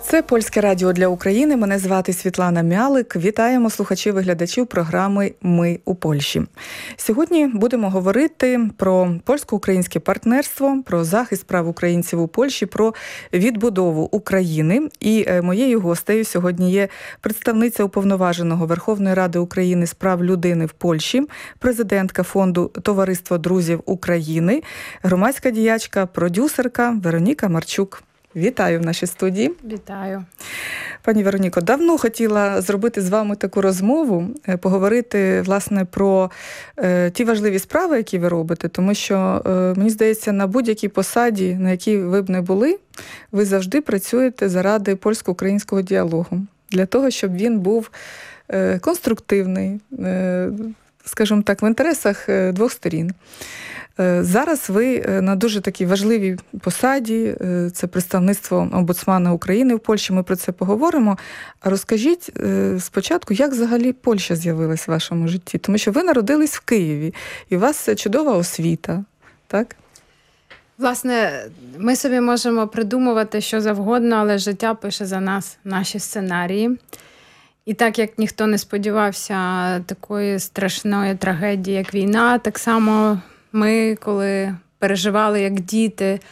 Це Польське радіо для України. Мене звати Світлана Мялик. Вітаємо слухачів і глядачів програми «Ми у Польщі». Сьогодні будемо говорити про польсько-українське партнерство, про захист прав українців у Польщі, про відбудову України. І моєю гостею сьогодні є представниця Уповноваженого Верховної Ради України з прав людини в Польщі, президентка фонду «Товариство друзів України», громадська діячка, продюсерка Вероніка Марчук. Вітаю в нашій студії. Вітаю. Пані Вероніко, давно хотіла зробити з вами таку розмову, поговорити, власне, про ті важливі справи, які ви робите, тому що, мені здається, на будь-якій посаді, на якій ви б не були, ви завжди працюєте заради польсько-українського діалогу, для того, щоб він був конструктивний, скажімо так, в інтересах двох сторін. Зараз ви на дуже такій важливій посаді, це представництво омбудсмана України в Польщі, ми про це поговоримо. А розкажіть спочатку, як взагалі Польща з'явилась в вашому житті? Тому що ви народились в Києві, і у вас чудова освіта, так? Власне, ми собі можемо придумувати що завгодно, але життя пише за нас наші сценарії. І так, як ніхто не сподівався такої страшної трагедії, як війна, так само ми, коли переживали, як діти,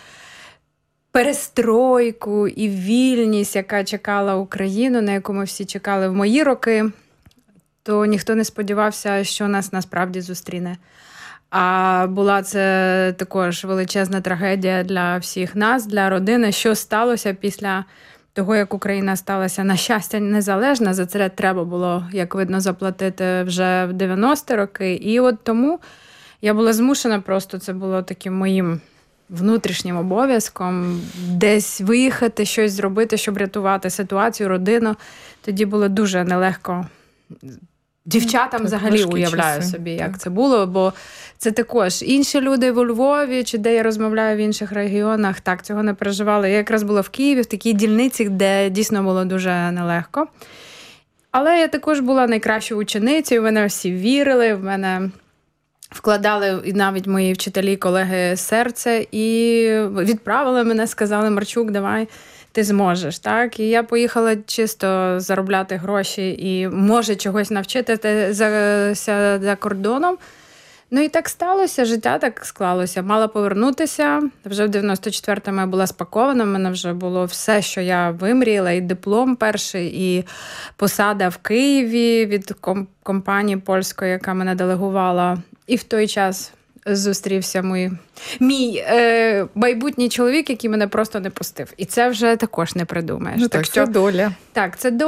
перестройку і вільність, яка чекала Україну, на яку ми всі чекали в мої роки, то ніхто не сподівався, що нас насправді зустріне. А була це також величезна трагедія для всіх нас, для родини. Що сталося після того, як Україна сталася, на щастя, незалежна. За це треба було, як видно, заплатити вже в 90-ті роки. І от тому я була змушена просто, це було таким моїм внутрішнім обов'язком, десь виїхати, щось зробити, щоб рятувати ситуацію, родину. Тоді було дуже нелегко. Дівчатам взагалі уявляю собі, як це було, бо це також інші люди у Львові, чи де я розмовляю в інших регіонах, так, цього не переживали. Я якраз була в Києві, в такій дільниці, де дійсно було дуже нелегко. Але я також була найкращою ученицею, в мене всі вірили, в мене вкладали і навіть мої вчителі, колеги серце, і відправили мене, сказали: Марчук, давай, ти зможеш. Так? І я поїхала чисто заробляти гроші і, може, чогось навчитися за кордоном. Ну і так сталося, життя так склалося. Мала повернутися. Вже в 94-му я була спакована, в мене вже було все, що я вимріяла, і диплом перший, і посада в Києві від компанії польської, яка мене делегувала. І в той час зустрівся мій майбутній чоловік, який мене просто не пустив. І це вже також не придумаєш. Ну так, це доля. Так, це доля.